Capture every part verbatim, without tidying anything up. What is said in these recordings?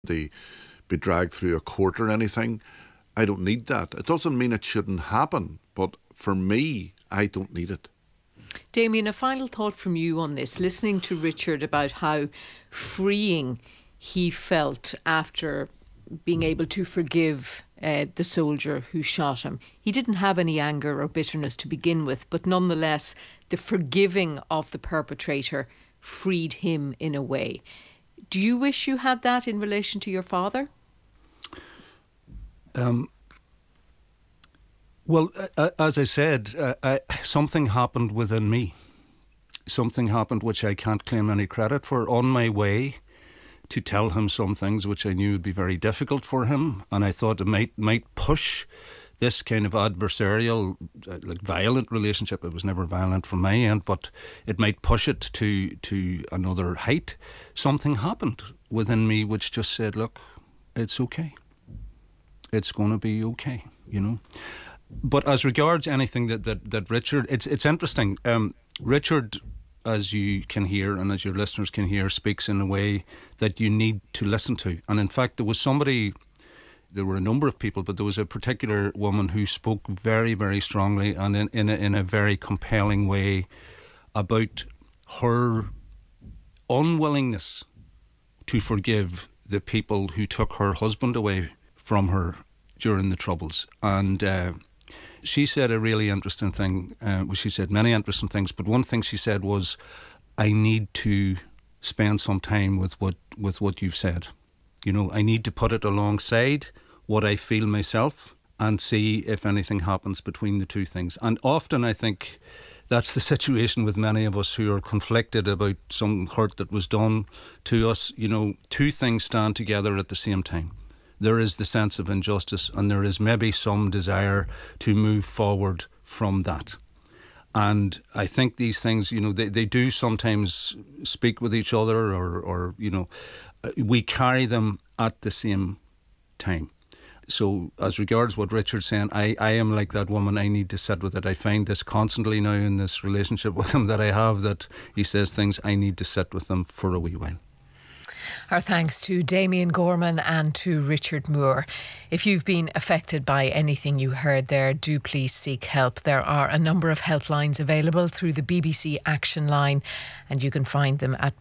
they be dragged through a court or anything. I don't need that. It doesn't mean it shouldn't happen, but for me, I don't need it. Damien, a final thought from you on this, listening to Richard about how freeing he felt after being able to forgive uh, the soldier who shot him. He didn't have any anger or bitterness to begin with, but nonetheless, the forgiving of the perpetrator freed him in a way. Do you wish you had that in relation to your father? Um. Well, uh, as I said, uh, I, something happened within me. Something happened which I can't claim any credit for on my way to tell him some things which I knew would be very difficult for him, and I thought it might might push this kind of adversarial, uh, like violent relationship. It was never violent from my end, but it might push it to to another height. Something happened within me which just said, look, it's okay. It's going to be okay, you know. But as regards anything that, that, that Richard, it's it's interesting. Um, Richard, as you can hear and as your listeners can hear, speaks in a way that you need to listen to. And in fact, there was somebody, there were a number of people, but there was a particular woman who spoke very, very strongly and in, in, a, in a very compelling way about her unwillingness to forgive the people who took her husband away from her during the Troubles. And uh, she said a really interesting thing. Uh, well, she said many interesting things, but one thing she said was, I need to spend some time with what, with what you've said. You know, I need to put it alongside what I feel myself and see if anything happens between the two things. And often I think that's the situation with many of us who are conflicted about some hurt that was done to us. You know, two things stand together at the same time. There is the sense of injustice, and there is maybe some desire to move forward from that. And I think these things, you know, they, they do sometimes speak with each other, or, or, you know, we carry them at the same time. So as regards what Richard's saying, I, I am like that woman. I need to sit with it. I find this constantly now in this relationship with him that I have, that he says things, I need to sit with them for a wee while. Our thanks to Damien Gorman and to Richard Moore. If you've been affected by anything you heard there, do please seek help. There are a number of helplines available through the B B C Action Line, and you can find them at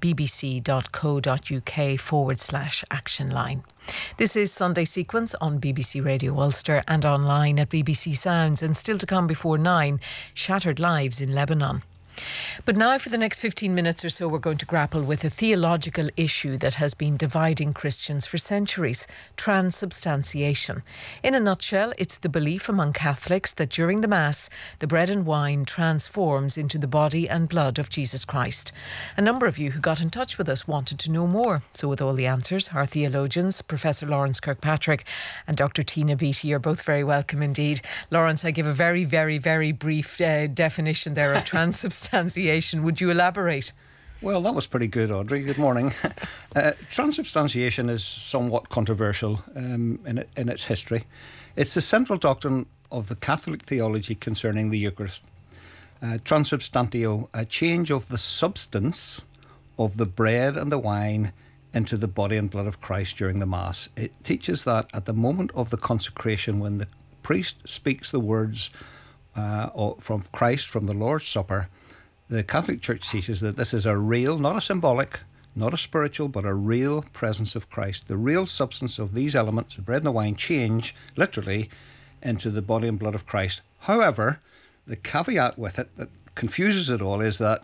bbc.co.uk forward slash action line. This is Sunday Sequence on B B C Radio Ulster and online at B B C Sounds, and still to come before nine, Shattered Lives in Lebanon. But now for the next fifteen minutes or so, we're going to grapple with a theological issue that has been dividing Christians for centuries: transubstantiation. In a nutshell, it's the belief among Catholics that during the Mass, the bread and wine transforms into the body and blood of Jesus Christ. A number of you who got in touch with us wanted to know more. So with all the answers, our theologians, Professor Lawrence Kirkpatrick and Doctor Tina Beattie, you're both very welcome indeed. Lawrence, I give a very, very, very brief uh, definition there of transubstantiation. Would you elaborate? Well, that was pretty good, Audrey. Good morning. uh, transubstantiation is somewhat controversial um, in, it, in its history. It's the central doctrine of the Catholic theology concerning the Eucharist. Uh, transubstantio, a change of the substance of the bread and the wine into the body and blood of Christ during the Mass. It teaches that at the moment of the consecration, when the priest speaks the words uh, from Christ from the Lord's Supper, the Catholic Church teaches that this is a real, not a symbolic, not a spiritual, but a real presence of Christ. The real substance of these elements, the bread and the wine, change literally into the body and blood of Christ. However, the caveat with it that confuses it all is that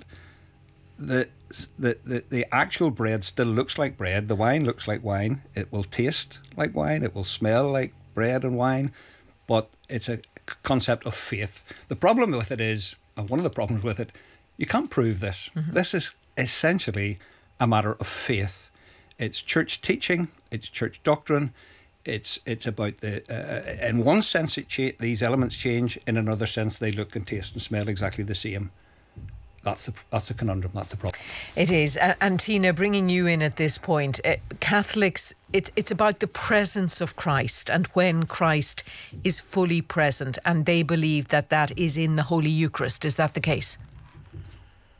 the the, the, the actual bread still looks like bread. The wine looks like wine. It will taste like wine. It will smell like bread and wine. But it's a concept of faith. The problem with it is, and one of the problems with it, you can't prove this. Mm-hmm. This is essentially a matter of faith. It's church teaching. It's church doctrine. It's it's about the. Uh, in one sense, it cha- these elements change. In another sense, they look and taste and smell exactly the same. That's the that's the conundrum. That's the problem. It is. Uh, and Tina, bringing you in at this point, uh, Catholics, it's it's about the presence of Christ, and when Christ is fully present, and they believe that that is in the Holy Eucharist. Is that the case?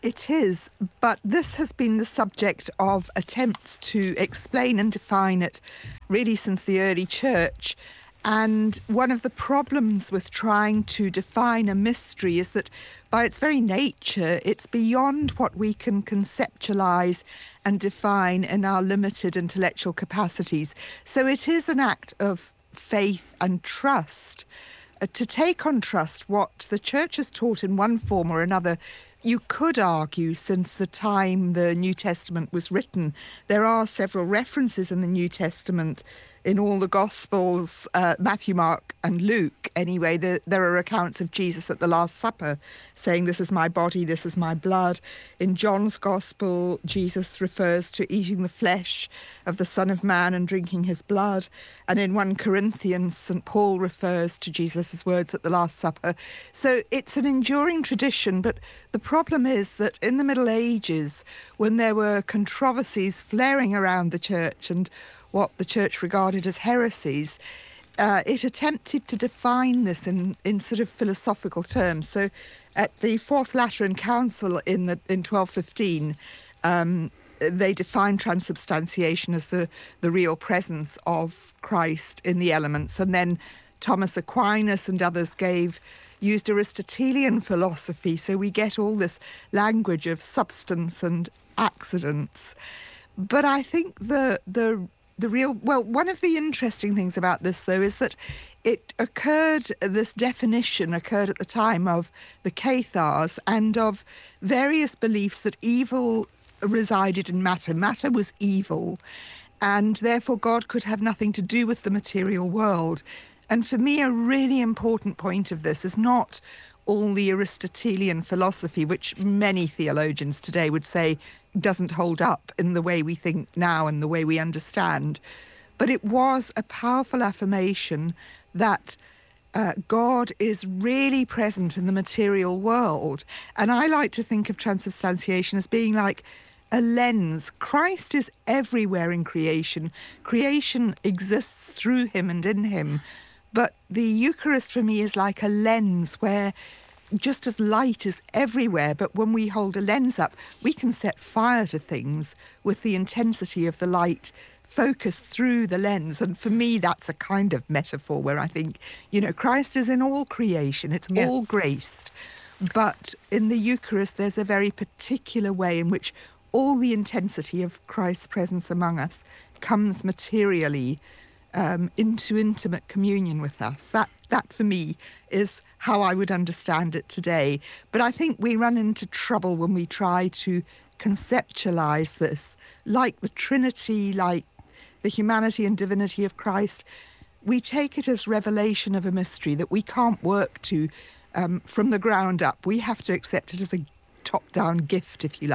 It is, but this has been the subject of attempts to explain and define it really since the early church. And one of the problems with trying to define a mystery is that by its very nature, it's beyond what we can conceptualize and define in our limited intellectual capacities. So it is an act of faith and trust. Uh, to take on trust what the church has taught in one form or another, you could argue since the time the New Testament was written, there are several references in the New Testament in all the Gospels, uh, Matthew, Mark and Luke, anyway, the, there are accounts of Jesus at the Last Supper saying, this is my body, this is my blood. In John's Gospel, Jesus refers to eating the flesh of the Son of Man and drinking his blood. And in First Corinthians, Saint Paul refers to Jesus' words at the Last Supper. So it's an enduring tradition, but the problem is that in the Middle Ages, when there were controversies flaring around the church and what the church regarded as heresies, uh, it attempted to define this in, in sort of philosophical terms. So at the Fourth Lateran Council in, the, in twelve fifteen, um, they defined transubstantiation as the, the real presence of Christ in the elements. And then Thomas Aquinas and others gave used Aristotelian philosophy. So we get all this language of substance and accidents. But I think the the The real, well, one of the interesting things about this, though, is that it occurred, this definition occurred at the time of the Cathars and of various beliefs that evil resided in matter. Matter was evil, and therefore God could have nothing to do with the material world. And for me, a really important point of this is not all the Aristotelian philosophy, which many theologians today would say doesn't hold up in the way we think now and the way we understand. But it was a powerful affirmation that uh, God is really present in the material world. And I like to think of transubstantiation as being like a lens. Christ is everywhere in creation. Creation exists through him and in him. But the Eucharist for me is like a lens where just as light is everywhere, but when we hold a lens up, we can set fire to things with the intensity of the light focused through the lens. And for me, that's a kind of metaphor where I think, you know, Christ is in all creation. It's yeah. all graced. But in the Eucharist, there's a very particular way in which all the intensity of Christ's presence among us comes materially um, into intimate communion with us. That That, for me, is how I would understand it today. But I think we run into trouble when we try to conceptualize this, like the Trinity, like the humanity and divinity of Christ. We take it as revelation of a mystery that we can't work to um, from the ground up. We have to accept it as a top-down gift, if you